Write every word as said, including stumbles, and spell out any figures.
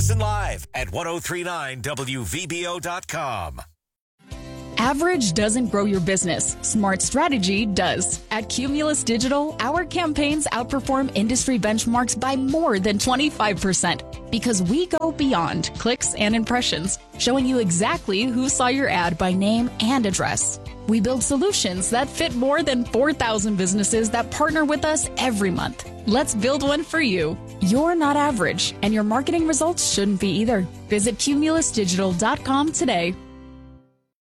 Listen live at ten thirty-nine W V B O dot com. Average doesn't grow your business. Smart strategy does. At Cumulus Digital, our campaigns outperform industry benchmarks by more than twenty-five percent because we go beyond clicks and impressions, showing you exactly who saw your ad by name and address. We build solutions that fit more than four thousand businesses that partner with us every month. Let's build one for you. You're not average, and your marketing results shouldn't be either. Visit Cumulus Digital dot com today.